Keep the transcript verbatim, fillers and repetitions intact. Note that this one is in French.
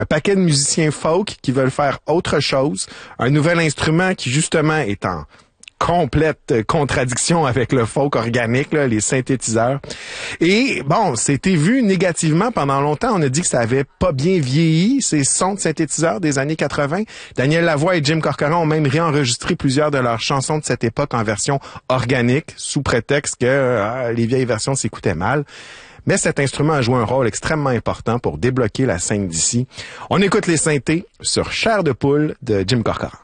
un paquet de musiciens folk qui veulent faire autre chose, un nouvel instrument qui justement est en complète contradiction avec le folk organique, là, les synthétiseurs. Et bon, c'était vu négativement pendant longtemps. On a dit que ça avait pas bien vieilli, ces sons de synthétiseurs des années quatre-vingt. Daniel Lavoie et Jim Corcoran ont même réenregistré plusieurs de leurs chansons de cette époque en version organique, sous prétexte que euh, les vieilles versions s'écoutaient mal. Mais cet instrument a joué un rôle extrêmement important pour débloquer la scène d'ici. On écoute les synthés sur Chair de poule de Jim Corcoran.